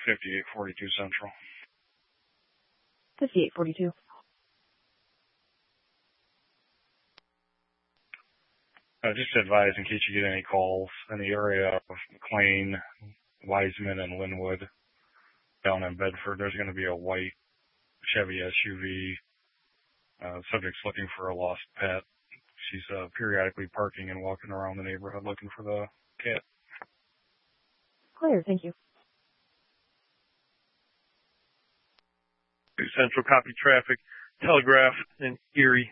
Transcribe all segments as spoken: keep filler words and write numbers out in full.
fifty-eight forty-two Central. fifty-eight forty-two. Uh, just to advise, in case you get any calls in the area of McLean, Wiseman, and Linwood down in Bedford, there's going to be a white Chevy S U V. Uh, subject's looking for a lost pet. She's uh, periodically parking and walking around the neighborhood looking for the cat. Clear, thank you. Central, copy traffic, Telegraph, and Erie.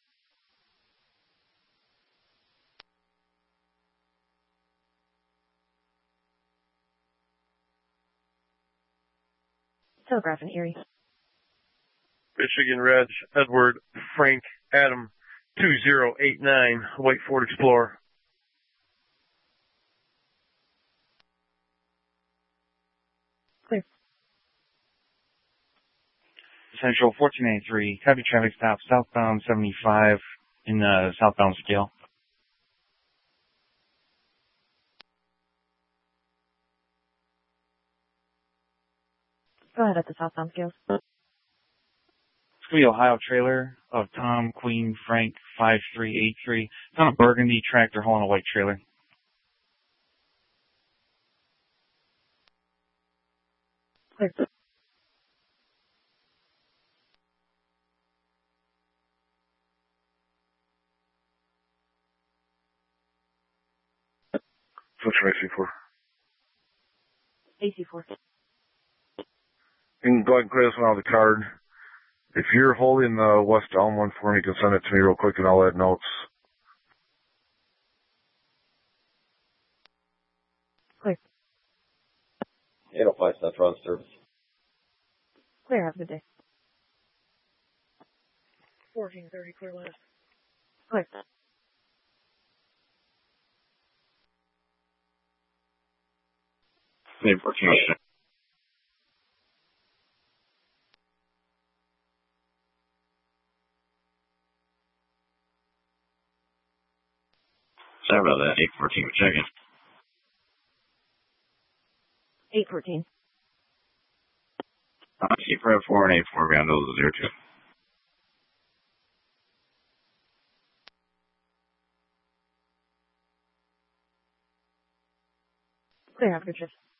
Telegraph and Erie. Michigan Reg, Edward, Frank, Adam, two zero eight nine, white Ford Explorer. Clear. Central fourteen eighty-three, copy traffic stop southbound seventy-five in the southbound scale. Go ahead at the southbound scales. It's going to be Ohio trailer of Tom, Queen, Frank, five three eight three. It's on a burgundy tractor hauling a white trailer. Clear. What's your A C four? A C four. You can go ahead and clear this one out of the card. If you're holding the West Elm one for me, you can send it to me real quick and I'll add notes. Clear. eight oh five Central on service. Clear, have a good day. fourteen thirty, clear last. Clear. fourteen. Sorry about that. eight fourteen, check in. eight fourteen. Uh, C Prep four and eight four, Vandal zero two. Clear, have a good shift.